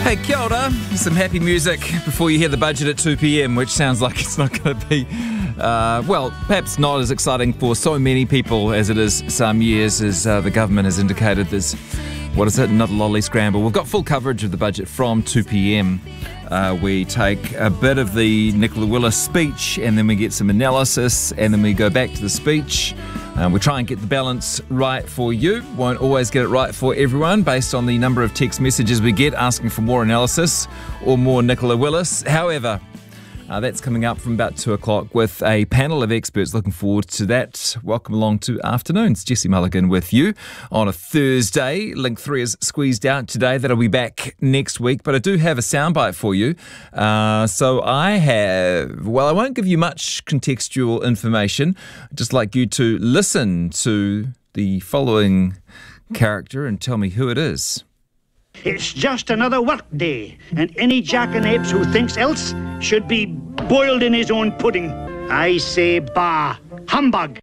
Hey, kia ora. Some happy music before you hear the budget at 2 p.m, which sounds like it's not going to be, perhaps not as exciting for so many people as it is some years, as the government has indicated there's, another lolly scramble. We've got full coverage of the budget from 2 p.m. We take a bit of the Nicola Willis speech and then we get some analysis and then we go back to the speech. We try and get the balance right for you. Won't always get it right for everyone based on the number of text messages we get asking for more analysis or more Nicola Willis. However, that's coming up from about 2 o'clock with a panel of experts. Looking forward to that. Welcome along to Afternoons. Jesse Mulligan with you on a Thursday. Link 3 is squeezed out today. That'll be back next week. But I do have a soundbite for you. So I won't give you much contextual information. I'd just like you to listen to the following character and tell me who it is. It's just another work day, and any jackanapes who thinks else should be boiled in his own pudding. I say bah, humbug.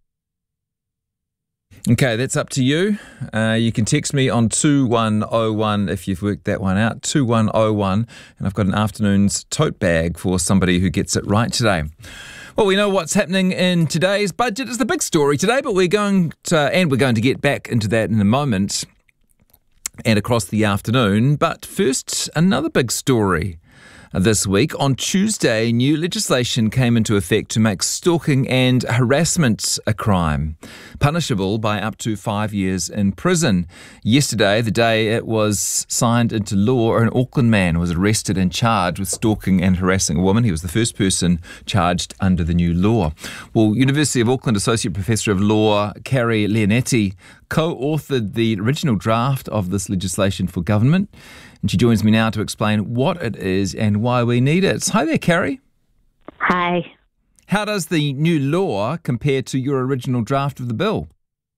Okay, that's up to you. You can text me on 2101 if you've worked that one out, 2101, and I've got an afternoon's tote bag for somebody who gets it right today. Well, we know what's happening in today's budget is the big story today, but we're going to get back into that in a moment and across the afternoon. But first, another big story. This week, on Tuesday, new legislation came into effect to make stalking and harassment a crime, punishable by up to 5 years in prison. Yesterday, the day it was signed into law, an Auckland man was arrested and charged with stalking and harassing a woman. He was the first person charged under the new law. Well, University of Auckland Associate Professor of Law, Carrie Leonetti, co-authored the original draft of this legislation for government. And she joins me now to explain what it is and why we need it. Hi there, Carrie. Hi. How does the new law compare to your original draft of the bill?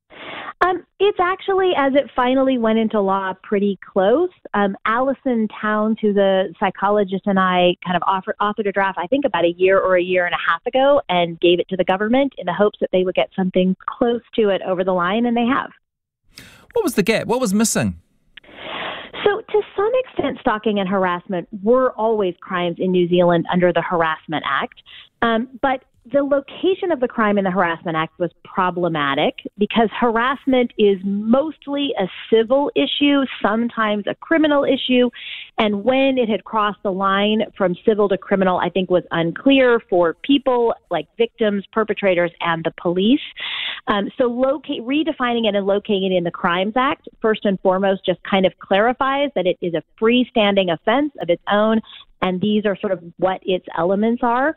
It's actually, as it finally went into law, pretty close. Alison Towns, who's a psychologist, and I kind of authored a draft, I think about a year or a year and a half ago, and gave it to the government in the hopes that they would get something close to it over the line, and they have. What was the gap? What was missing? So to some extent, stalking and harassment were always crimes in New Zealand under the Harassment Act. But the location of the crime in the Harassment Act was problematic because harassment is mostly a civil issue, sometimes a criminal issue. And when it had crossed the line from civil to criminal, I think was unclear for people like victims, perpetrators, and the police. So redefining it and locating it in the Crimes Act, first and foremost, just kind of clarifies that it is a freestanding offense of its own, and these are sort of what its elements are.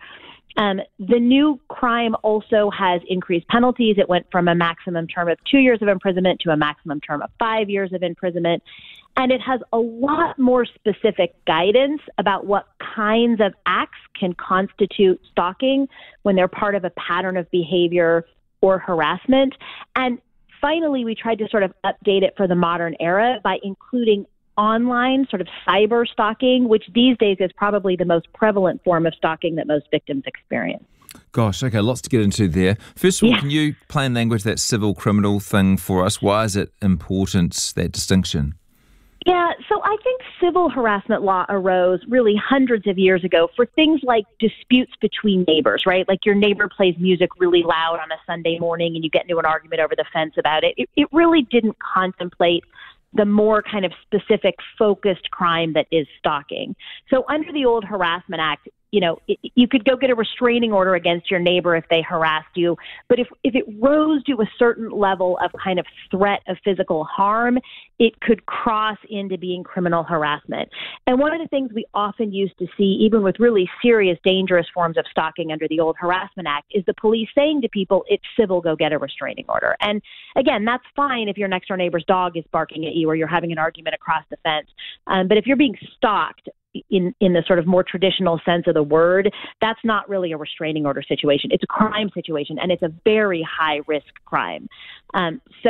The new crime also has increased penalties. It went from a maximum term of 2 years of imprisonment to a maximum term of 5 years of imprisonment. And it has a lot more specific guidance about what kinds of acts can constitute stalking when they're part of a pattern of behavior or harassment. And finally, we tried to sort of update it for the modern era by including online sort of cyber stalking, which these days is probably the most prevalent form of stalking that most victims experience. Gosh, okay, lots to get into there. First of all, Can you plain language that civil criminal thing for us? Why is it important, that distinction? Yeah, so I think civil harassment law arose really hundreds of years ago for things like disputes between neighbors, right? Like your neighbor plays music really loud on a Sunday morning and you get into an argument over the fence about it. It really didn't contemplate the more kind of specific focused crime that is stalking. So under the old Harassment Act, you could go get a restraining order against your neighbor if they harassed you. But if it rose to a certain level of kind of threat of physical harm, it could cross into being criminal harassment. And one of the things we often used to see, even with really serious, dangerous forms of stalking under the old Harassment Act, is the police saying to people, it's civil, go get a restraining order. And again, that's fine if your next door neighbor's dog is barking at you or you're having an argument across the fence. But if you're being stalked, in the sort of more traditional sense of the word, that's not really a restraining order situation. It's a crime situation, and it's a very high-risk crime. So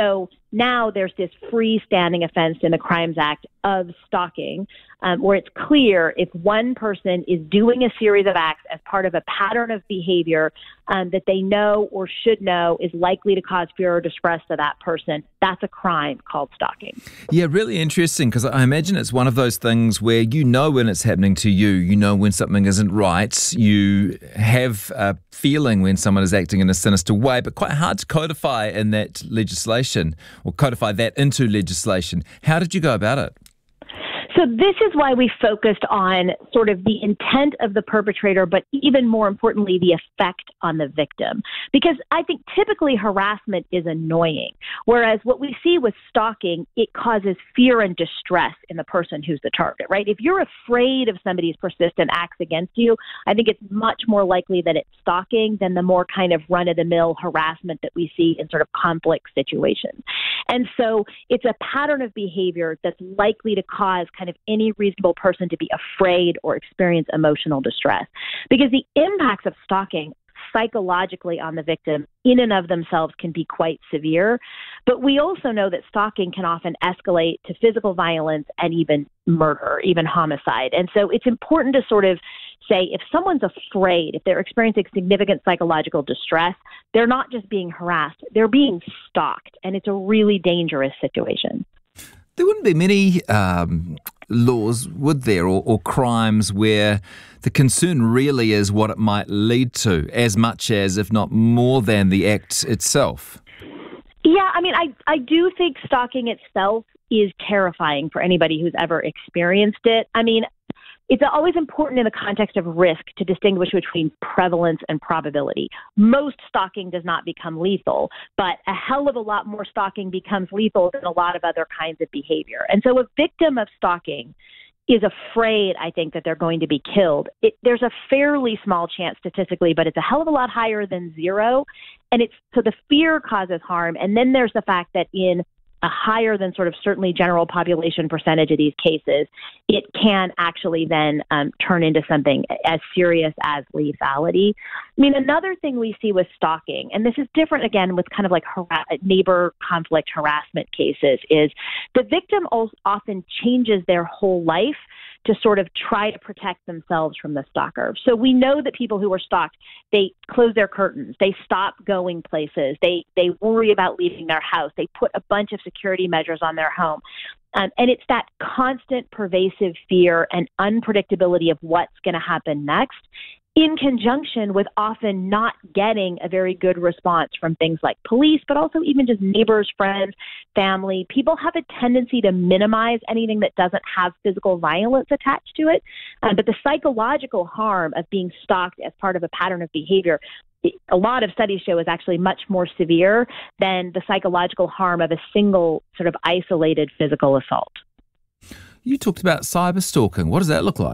now there's this freestanding offense in the Crimes Act of stalking, where it's clear if one person is doing a series of acts as part of a pattern of behavior that they know or should know is likely to cause fear or distress to that person, that's a crime called stalking. Yeah, really interesting, because I imagine it's one of those things where you know when it's happening to you, you know when something isn't right, you have a feeling when someone is acting in a sinister way, but quite hard to codify in that legislation or codify that into legislation. How did you go about it? So this is why we focused on sort of the intent of the perpetrator, but even more importantly, the effect on the victim. Because I think typically harassment is annoying, whereas what we see with stalking, it causes fear and distress in the person who's the target, right? If you're afraid of somebody's persistent acts against you, I think it's much more likely that it's stalking than the more kind of run-of-the-mill harassment that we see in sort of conflict situations. And so it's a pattern of behavior that's likely to cause kind of any reasonable person to be afraid or experience emotional distress. Because the impacts of stalking psychologically on the victim in and of themselves can be quite severe. But we also know that stalking can often escalate to physical violence and even murder, even homicide. And so it's important to sort of say if someone's afraid, if they're experiencing significant psychological distress, they're not just being harassed, they're being stalked. And it's a really dangerous situation. There wouldn't be many laws, would there, or crimes where the concern really is what it might lead to, as much as, if not more than, the act itself? Yeah, I mean, I do think stalking itself is terrifying for anybody who's ever experienced it. I mean, it's always important in the context of risk to distinguish between prevalence and probability. Most stalking does not become lethal, but a hell of a lot more stalking becomes lethal than a lot of other kinds of behavior. And so a victim of stalking is afraid, I think, that they're going to be killed. There's a fairly small chance statistically, but it's a hell of a lot higher than zero. And so the fear causes harm. And then there's the fact that in a higher than sort of certainly general population percentage of these cases, it can actually then turn into something as serious as lethality. I mean, another thing we see with stalking, and this is different again with kind of like neighbor conflict harassment cases, is the victim often changes their whole life to sort of try to protect themselves from the stalker. So we know that people who are stalked, they close their curtains, they stop going places, they worry about leaving their house, they put a bunch of security measures on their home. And it's that constant pervasive fear and unpredictability of what's going to happen next, in conjunction with often not getting a very good response from things like police, but also even just neighbors, friends, family. People have a tendency to minimize anything that doesn't have physical violence attached to it. But the psychological harm of being stalked as part of a pattern of behavior, a lot of studies show is actually much more severe than the psychological harm of a single sort of isolated physical assault. You talked about cyber stalking. What does that look like?